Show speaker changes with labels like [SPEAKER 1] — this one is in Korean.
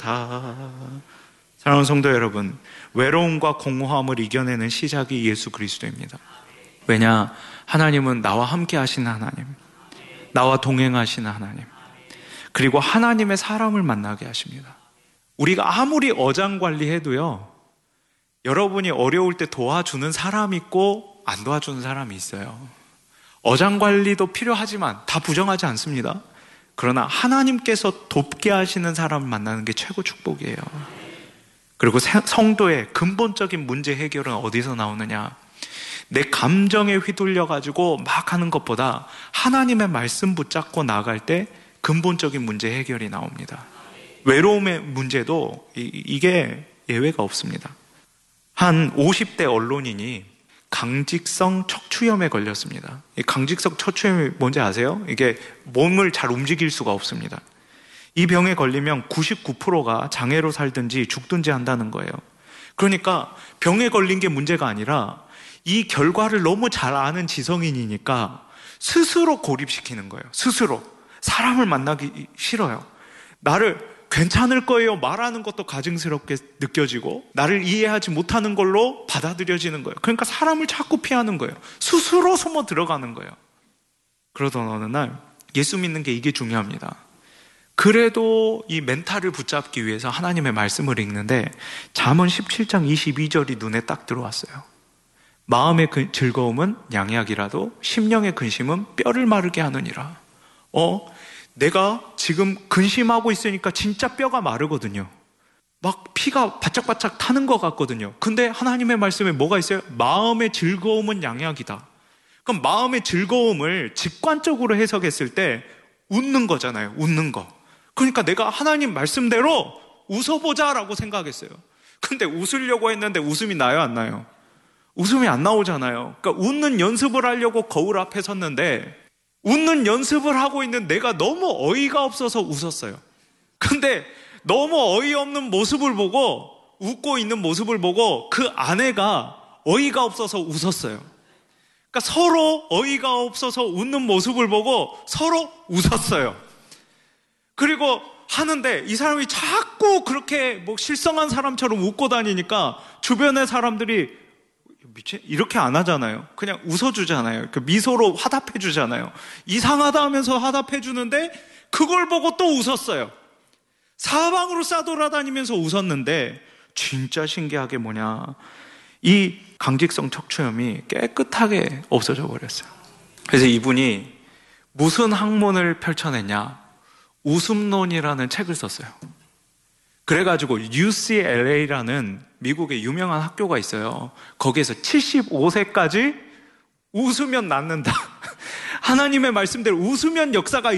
[SPEAKER 1] 좋다. 사랑하는 성도 여러분, 외로움과 공허함을 이겨내는 시작이 예수 그리스도입니다. 왜냐? 하나님은 나와 함께 하시는 하나님, 나와 동행하시는 하나님, 그리고 하나님의 사람을 만나게 하십니다. 우리가 아무리 어장관리해도요, 여러분이 어려울 때 도와주는 사람이 있고 안 도와주는 사람이 있어요. 어장관리도 필요하지만 다 부정하지 않습니다. 그러나 하나님께서 돕게 하시는 사람을 만나는 게 최고 축복이에요. 그리고 성도의 근본적인 문제 해결은 어디서 나오느냐? 내 감정에 휘둘려가지고 막 하는 것보다 하나님의 말씀 붙잡고 나아갈 때 근본적인 문제 해결이 나옵니다. 외로움의 문제도 이게 예외가 없습니다. 한 50대 언론인이 강직성 척추염에 걸렸습니다. 이 강직성 척추염이 뭔지 아세요? 이게 몸을 잘 움직일 수가 없습니다. 이 병에 걸리면 99%가 장애로 살든지 죽든지 한다는 거예요. 그러니까 병에 걸린 게 문제가 아니라 이 결과를 너무 잘 아는 지성인이니까 스스로 고립시키는 거예요. 스스로. 사람을 만나기 싫어요. 나를 괜찮을 거예요 말하는 것도 가증스럽게 느껴지고 나를 이해하지 못하는 걸로 받아들여지는 거예요. 그러니까 사람을 자꾸 피하는 거예요. 스스로 숨어 들어가는 거예요. 그러던 어느 날 예수 믿는 게 이게 중요합니다. 그래도 이 멘탈을 붙잡기 위해서 하나님의 말씀을 읽는데 잠언 17장 22절이 눈에 딱 들어왔어요. 마음의 즐거움은 양약이라도 심령의 근심은 뼈를 마르게 하느니라. 내가 지금 근심하고 있으니까 진짜 뼈가 마르거든요. 막 피가 바짝바짝 타는 것 같거든요. 근데 하나님의 말씀에 뭐가 있어요? 마음의 즐거움은 양약이다. 그럼 마음의 즐거움을 직관적으로 해석했을 때 웃는 거잖아요. 웃는 거. 그러니까 내가 하나님 말씀대로 웃어보자라고 생각했어요. 근데 웃으려고 했는데 웃음이 나요, 안 나요? 웃음이 안 나오잖아요. 그러니까 웃는 연습을 하려고 거울 앞에 섰는데 웃는 연습을 하고 있는 내가 너무 어이가 없어서 웃었어요. 근데 너무 어이없는 모습을 보고 웃고 있는 모습을 보고 그 아내가 어이가 없어서 웃었어요. 그러니까 서로 어이가 없어서 웃는 모습을 보고 서로 웃었어요. 그리고 하는데 이 사람이 자꾸 그렇게 뭐 실성한 사람처럼 웃고 다니니까 주변의 사람들이 이렇게 안 하잖아요. 그냥 웃어주잖아요. 그 미소로 화답해주잖아요. 이상하다 하면서 화답해주는데 그걸 보고 또 웃었어요. 사방으로 싸돌아다니면서 웃었는데 진짜 신기하게 뭐냐, 이 강직성 척추염이 깨끗하게 없어져 버렸어요. 그래서 이분이 무슨 학문을 펼쳐냈냐, 웃음론이라는 책을 썼어요. 그래가지고 UCLA라는 미국의 유명한 학교가 있어요. 거기에서 75세까지 웃으면 낫는다. 하나님의 말씀대로 웃으면 역사가